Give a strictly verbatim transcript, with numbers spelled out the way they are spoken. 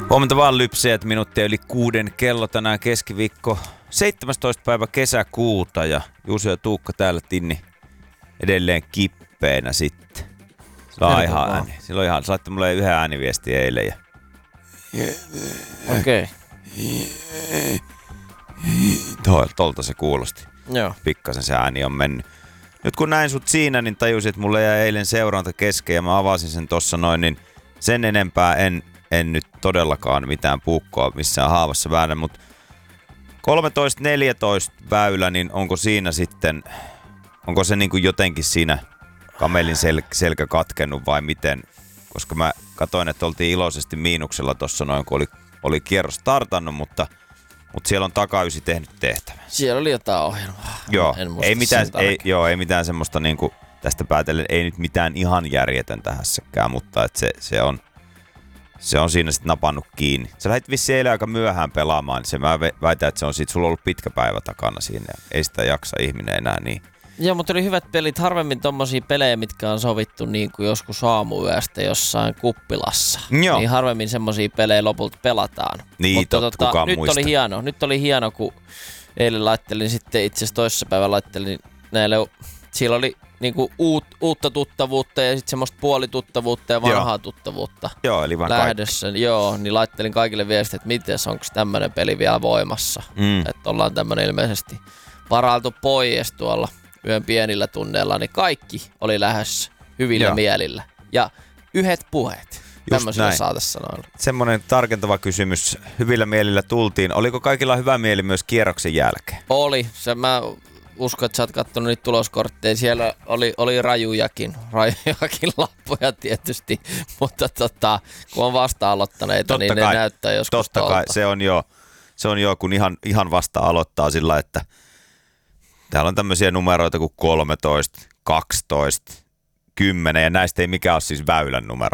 Huomenta vaan lypseet, minuuttia yli kuuden kello tänään keskiviikko seitsemästoista päivä kesäkuuta ja Juuso ja Tuukka täällä Tinni edelleen kippeinä sitten. Sillä on ihan ääni. Sillä on ihan, sä laittoi mulle yhden ääniviesti eilen ja... Okei. Okay. Tolta se kuulosti. Joo. Pikkasen se ääni on mennyt. Nyt kun näin sut siinä, niin tajusin, että mulle jäi eilen seuranta kesken ja mä avasin sen tossa noin, niin sen enempää en, en nyt todellakaan mitään puukkoa missään haavassa väännä, mutta kolmetoista neljätoista väylä, niin onko siinä sitten, onko se niin kuin jotenkin siinä kamelin sel, selkä katkennut vai miten? Koska mä katsoin, että oltiin iloisesti miinuksella tossa noin, kun oli, oli kierros startannut, mutta, mutta siellä on takaysi tehnyt tehtävän. Siellä oli jotain ohjelmaa. Joo, ei mitään, ei, joo, ei mitään semmoista niinku tästä päätellen, ei nyt mitään ihan järjetöntä hässäkään, mutta et se, se, on, se on siinä sitten napannut kiinni. Sä lähdit vissiin eilen aika myöhään pelaamaan, niin se mä väitän, että se on siitä, sulla on ollut pitkä päivä takana siinä. Ei sitä jaksa ihminen enää niin. Joo, mutta oli hyvät pelit. Harvemmin tommosia pelejä, mitkä on sovittu niin kuin joskus aamuyöstä jossain kuppilassa. Joo. Niin harvemmin semmosia pelejä lopulta pelataan. Niin, mutta tot, tota, kukaan nyt muista. oli hieno. Nyt oli hieno, kun eilen laittelin sitten itse asiassa toissapäivän laittelin näille. Siellä oli niinku uut, uutta tuttavuutta ja sitten semmoista puolituttavuutta ja vanhaa Joo. tuttavuutta. Joo, eli vaan lähdössä. Joo, niin laittelin kaikille viestiä, että mites, onko tämmönen peli vielä voimassa. Mm. Että ollaan tämmönen ilmeisesti varailtu pois tuolla yön pienillä tunneilla, niin kaikki oli lähdössä hyvillä Joo. mielillä. Ja yhdet puheet. Tämmöisellä saatais sanoa. Semmoinen tarkentava kysymys. Hyvillä mielillä tultiin. Oliko kaikilla hyvä mieli myös kierroksen jälkeen? Oli. Se, mä uskon, että sä oot kattonut niitä tuloskortteja. Siellä oli, oli rajujakin. Rajujakin lappuja tietysti. Mutta tota, kun on vasta aloittaneita, totta niin kai, ne näyttää joskus totta tolta. Kai, se on jo, se on jo kun ihan, ihan vasta aloittaa sillä, että täällä on tämmöisiä numeroita kuin kolmetoista, kaksitoista, kymmenen ja näistä ei mikään ole siis väylän numero.